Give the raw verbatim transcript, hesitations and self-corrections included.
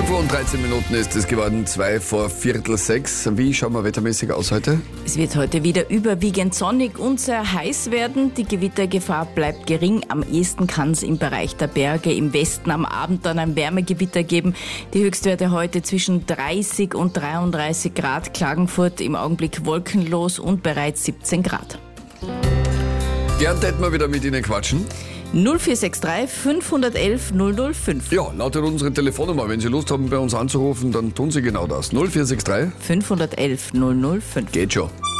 fünf Uhr und dreizehn Minuten ist es geworden, zwei vor Viertel sechs. Wie schauen wir wettermäßig aus heute? Es wird heute wieder überwiegend sonnig und sehr heiß werden. Die Gewittergefahr bleibt gering. Am ehesten kann es im Bereich der Berge im Westen am Abend dann ein Wärmegewitter geben. Die Höchstwerte heute zwischen dreißig und dreiunddreißig Grad. Klagenfurt im Augenblick wolkenlos und bereits siebzehn Grad. Gern hätten wir wieder mit Ihnen quatschen. null vier sechs drei fünf eins eins null null fünf. Ja, lautet unsere Telefonnummer. Wenn Sie Lust haben, bei uns anzurufen, dann tun Sie genau das. null vier sechs drei fünf eins eins null null fünf. Geht schon.